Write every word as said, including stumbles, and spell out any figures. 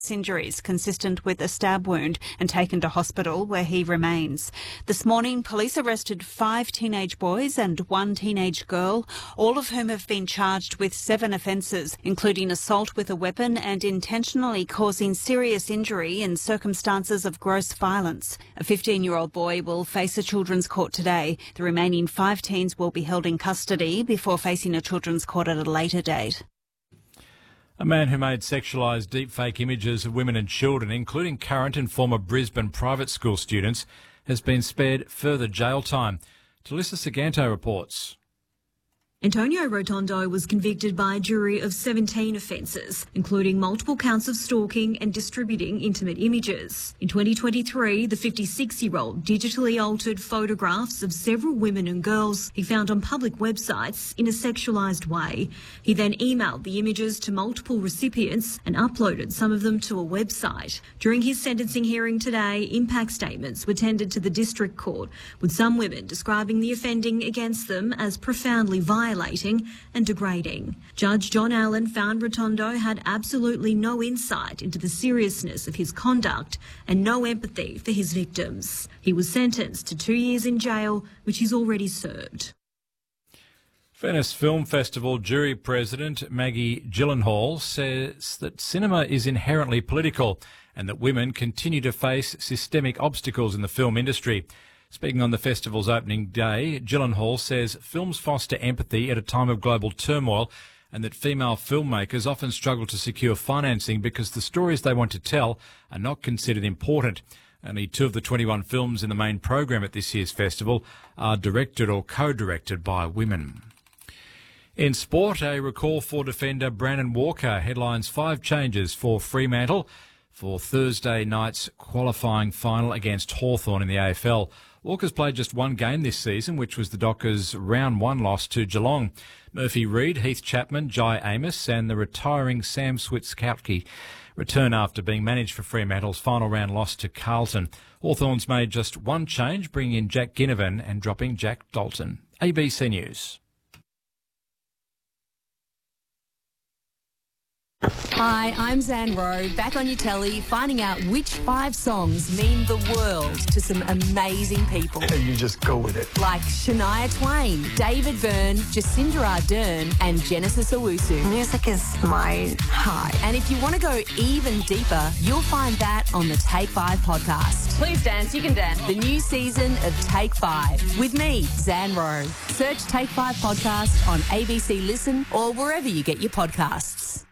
injuries consistent with a stab wound and taken to hospital where he remains. This morning, police arrested five teenage boys and one teenage girl, all of whom have been charged with seven offences, including assault with a weapon and intentionally causing serious injury in circumstances of gross violence. A fifteen-year-old boy will face a children's court today. The remaining five teens will be held in custody before facing a children's court at a later date. A man who made sexualised deepfake images of women and children, including current and former Brisbane private school students, has been spared further jail time. Talissa Saganto reports. Antonio Rotondo was convicted by a jury of seventeen offences, including multiple counts of stalking and distributing intimate images. In twenty twenty-three, the fifty-six-year-old digitally altered photographs of several women and girls he found on public websites in a sexualised way. He then emailed the images to multiple recipients and uploaded some of them to a website. During his sentencing hearing today, impact statements were tendered to the district court, with some women describing the offending against them as profoundly violent. Violating and degrading. Judge John Allen found Rotondo had absolutely no insight into the seriousness of his conduct and no empathy for his victims. He was sentenced to two years in jail, which he's already served. Venice Film Festival jury president Maggie Gyllenhaal says that cinema is inherently political and that women continue to face systemic obstacles in the film industry. Speaking on the festival's opening day, Gyllenhaal says films foster empathy at a time of global turmoil and that female filmmakers often struggle to secure financing because the stories they want to tell are not considered important. Only two of the twenty-one films in the main program at this year's festival are directed or co-directed by women. In sport, a recall for defender Brandon Walker headlines five changes for Fremantle for Thursday night's qualifying final against Hawthorn in the A F L. Walker's played just one game this season, which was the Dockers' round one loss to Geelong. Murphy Reid, Heath Chapman, Jai Amos and the retiring Sam Switkowski return after being managed for Fremantle's final round loss to Carlton. Hawthorn's made just one change, bringing in Jack Ginnivan and dropping Jack Dalton. A B C News. Hi, I'm Zan Rowe, back on your telly, finding out which five songs mean the world to some amazing people. You just go with it. Like Shania Twain, David Byrne, Jacinda Ardern and Genesis Owusu. Music is my high. And if you want to go even deeper, you'll find that on the Take Five podcast. Please dance, you can dance. The new season of Take Five with me, Zan Rowe. Search Take Five podcast on A B C Listen or wherever you get your podcasts.